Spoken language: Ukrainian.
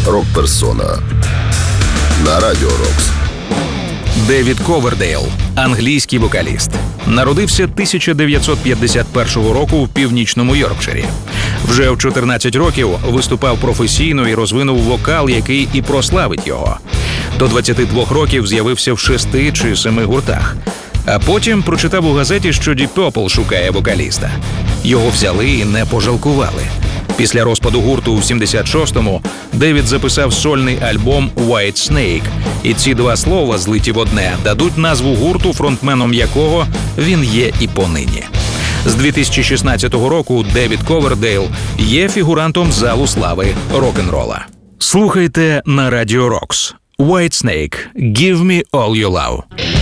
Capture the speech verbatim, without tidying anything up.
Рок-персона на Радіо Рокс. Девід Ковердейл – англійський вокаліст. Народився тисяча дев'ятсот п'ятдесят першого року в північному Йоркширі. Вже в чотирнадцять років виступав професійно і розвинув вокал, який і прославить його. До двадцяти двох років з'явився в шести чи семи гуртах. А потім прочитав у газеті, що Deep Purple шукає вокаліста. Його взяли і не пожалкували. Після розпаду гурту у сімдесят шостому Девід записав сольний альбом «White Snake», і ці два слова, злиті в одне, дадуть назву гурту, фронтменом якого він є і понині. З дві тисячі шістнадцятого року Девід Ковердейл є фігурантом залу слави рок-н-рола. Слухайте на Радіо Рокс. «White Snake. Give me all your love».